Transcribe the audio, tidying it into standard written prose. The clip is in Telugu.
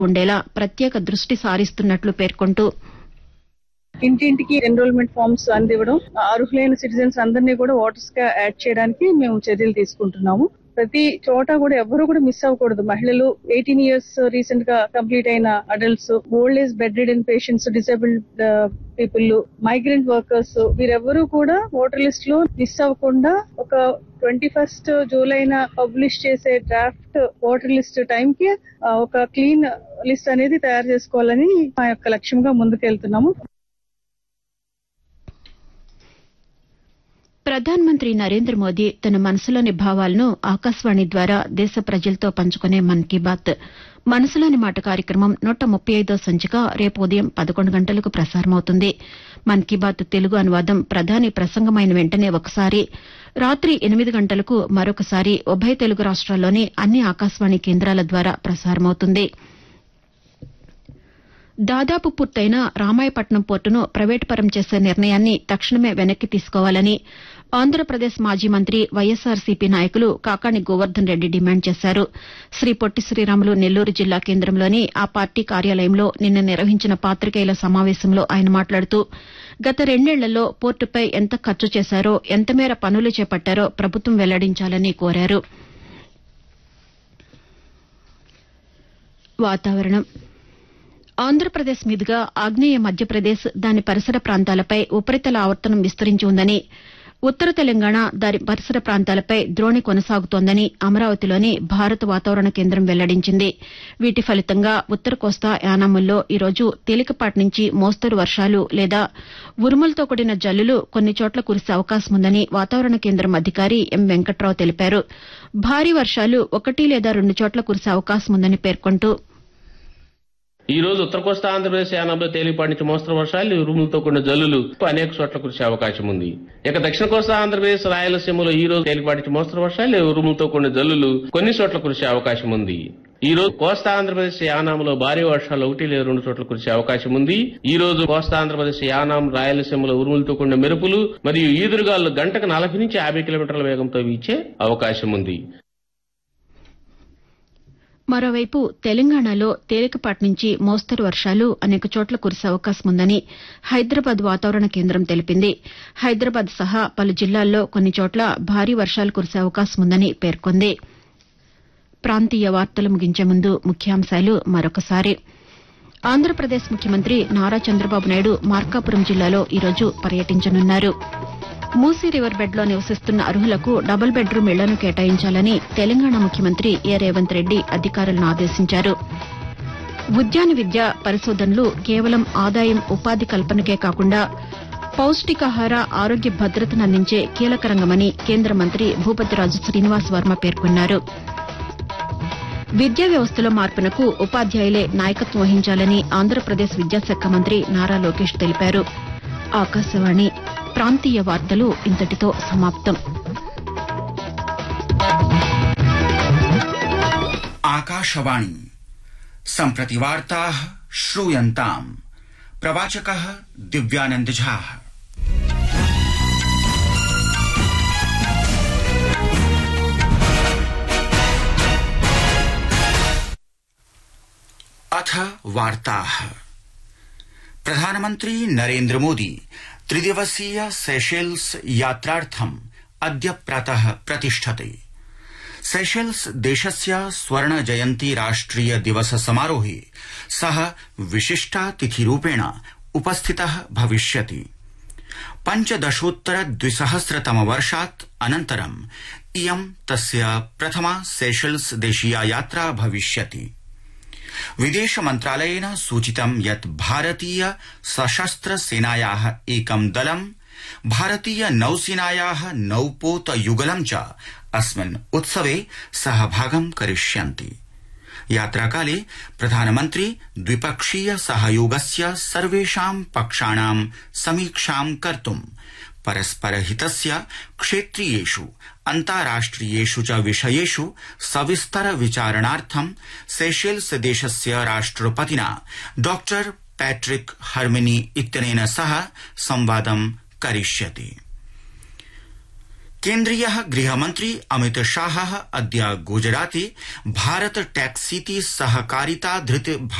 ఉండేలా ప్రత్యేక దృష్టి సారిస్తున్నట్లు పేర్కొంటూ ఇంటింటికి ఎన్రోల్మెంట్ ఫామ్స్ అందివ్వడం, అర్హులైన సిటిజన్స్ అందరినీ కూడా ఓటర్స్ గా యాడ్ చేయడానికి మేము చర్యలు తీసుకుంటున్నాము. ప్రతి చోట కూడా ఎవరు కూడా మిస్ అవ్వకూడదు. మహిళలు, 18 ఇయర్స్ రీసెంట్ గా కంప్లీట్ అయిన adults, old age bed ridden patients, disabled people, migrant workers వీరెవ్వరూ కూడా ఓటర్ లిస్ట్ లో మిస్ అవ్వకుండా ఒక 21 జూలైన పబ్లిష్ చేసే డ్రాఫ్ట్ ఓటర్ లిస్ట్ టైం కి ఒక క్లీన్ లిస్ట్ అనేది తయారు చేసుకోవాలని మా యొక్క లక్ష్యంగా ముందుకెళ్తున్నాము. ప్రధానమంత్రి నరేంద్ర మోదీ తన మనసులోని భావాలను ఆకాశవాణి ద్వారా దేశ ప్రజలతో పంచుకునే మన్ కీ బాత్ మనసులోని మాట కార్యక్రమం 135వ సంచిక రేపు ఉదయం 11 గంటలకు ప్రసారమవుతుంది. మన్ కీ బాత్ తెలుగు అనువాదం ప్రధాని ప్రసంగమైన వెంటనే ఒకసారి, రాత్రి 8 గంటలకు మరొకసారి ఉభయ తెలుగు రాష్ట్రాల్లోని అన్ని ఆకాశవాణి కేంద్రాల ద్వారా ప్రసారమవుతుంది. దాదాపు పూర్తయిన రామాయపట్నం పోర్టును ప్రైవేటు పరం చేసే నిర్ణయాన్ని తక్షణమే వెనక్కి తీసుకోవాలని ఆంధ్రప్రదేశ్ మాజీ మంత్రి వైఎస్సార్సీపీ నాయకులు కాకాణి గోవర్ధన్ రెడ్డి డిమాండ్ చేశారు. శ్రీ పొట్టి శ్రీరాములు నెల్లూరు జిల్లా కేంద్రంలోని ఆ పార్టీ కార్యాలయంలో నిన్న నిర్వహించిన పాతికేయుల సమావేశంలో ఆయన మాట్లాడుతూ గత 2 ఏళ్లలో పోర్టుపై ఎంత ఖర్చు చేశారో, ఎంతమేర పనులు చేపట్టారో ప్రభుత్వం వెల్లడించాలని కోరారు. వాతావరణం. ఆంధ్రప్రదేశ్ మీదుగా ఆగ్నేయ మధ్యప్రదేశ్, దాని పరిసర ప్రాంతాలపై ఉపరితల ఆవర్తనం విస్తరించి ఉందని, ఉత్తర తెలంగాణ, దాని పరిసర ప్రాంతాలపై ద్రోణి కొనసాగుతోందని అమరావతిలోని భారత వాతావరణ కేంద్రం వెల్లడించింది. వీటి ఫలితంగా ఉత్తర కోస్తా, యానాముల్లో ఈరోజు తేలికపాటి నుంచి మోస్తరు వర్షాలు లేదా ఉరుములతో కూడిన జల్లులు కొన్ని చోట్ల కురిసే అవకాశం ఉందని వాతావరణ కేంద్రం అధికారి ఎం వెంకట్రావు తెలిపారు. భారీ వర్షాలు 1 లేదా 2 చోట్ల కురిసే అవకాశం ఉందని పేర్కొంటూ ఈ రోజు ఉత్తర కోస్తా ఆంధ్రప్రదేశ్ యానాంలో తేలిపాటి నుంచి మోస్తరు వర్షాలు, ఉరుములతో కూడిన జల్లులు అనేక చోట్ల కురిసే అవకాశం ఉంది. ఇక దక్షిణ కోస్తా ఆంధ్రప్రదేశ్, రాయలసీమలో ఈ రోజు తేలిపాటి నుంచి మోస్తరు వర్షాలు, ఉరుములతో కూడిన జల్లులు కొన్ని చోట్ల కురిసే అవకాశం ఉంది. ఈ రోజు కోస్తా ఆంధ్రప్రదేశ్ యానాంలో భారీ వర్షాలు 1 లేదా 2 చోట్ల కురిసే అవకాశం ఉంది. ఈ రోజు కోస్తా ఆంధ్రప్రదేశ్ యానాం, రాయలసీమలో ఉరుములతో కూడిన మెరుపులు మరియు ఈదురుగాలు గంటకు 40 నుంచి 50 కిలోమీటర్ల వేగంతో వీచే అవకాశం ఉంది. మరోవైపు తెలంగాణలో తేలికపాటి నుంచి మోస్తరు వర్షాలు అనేక చోట్ల కురిసే అవకాశం ఉందని హైదరాబాద్ వాతావరణ కేంద్రం తెలిపింది. హైదరాబాద్ సహా పలు జిల్లాల్లో కొన్ని చోట్ల భారీ వర్షాలు కురిసే అవకాశం ఉందని పేర్కొంది. ప్రాంతీయ వార్తలు ముగించే ముందు ముఖ్యాంశాలు మరొకసారి. ఆంధ్రప్రదేశ్ ముఖ్యమంత్రి నారా చంద్రబాబు నాయుడు మార్కాపురం జిల్లాలో ఈరోజు పర్యటించనున్నారు. మూసీ రివర్ బెడ్లో నివసిస్తున్న అర్హులకు డబుల్ బెడ్రూమ్ ఇళ్లను కేటాయించాలని తెలంగాణ ముఖ్యమంత్రి ఏ రేవంత్ రెడ్డి అధికారులను ఆదేశించారు. ఉద్యాన విద్య, పరిశోధనలు కేవలం ఆదాయం, ఉపాధి కల్పనకే కాకుండా పౌష్టికాహార, ఆరోగ్య భద్రతను అందించే కీలక రంగమని కేంద్ర మంత్రి భూపతిరాజు శ్రీనివాస్ వర్మ పేర్కొన్నారు. విద్యా వ్యవస్థలో మార్పునకు ఉపాధ్యాయులే నాయకత్వం వహించాలని ఆంధ్రప్రదేశ్ విద్యాశాఖ మంత్రి నారా లోకేష్ తెలిపారు. ఆకాశవాణి ప్రాంతీయ వార్తలు ఇంతటితో సమాప్తం. ఆకాశవాణి సంప్రతి వార్తాః శ్రూయంతాం. ప్రవాచకः దివ్యానంద झा. अथ वार्ताः. प्रधानमन्त्री नरेन्द्र मोदी 3 दिवसीय सेशेल्स यात्रार्थम् अद्य प्रातः प्रतिष्ठते. सेशेल्स देशस्य स्वर्ण जयन्ती राष्ट्रिय दिवस समारोहे सः विशिष्टातिथिरूपेण उपस्थितः भविष्यति. 15-2000 अनन्तरम् इयं तस्य प्रथमा सेशेल्स देशीया यात्रा भविष्यति. विदेश मन्त्रालयेन सूचितं यत् भारतीय सशस्त्र सेनायाः एकं दलं, भारतीय नौसेनायाः नौपोत युगलं च अस्मिन् उत्सवे सहभागं करिष्यन्ति. यात्राकाले प्रधानमन्त्री द्विपक्षीय सहयोगस्य सर्वेषां पक्षाणां समीक्षां कर्तुं परस्परहितस्य क्षेत्रीयेषु अन्ताराष्ट्रियेषु च विषयेषु सविस्तर विचारणार्थं सेशेल्स देशस्य राष्ट्रपतिना डॉ पैट्रिक हर्मिनी इत्यनेन सह संवादं करिष्यति. केन्द्रीयः गृहमन्त्री अमित शाहः अद्य गुजराते भारत टैक्सीति सहकारिता धृत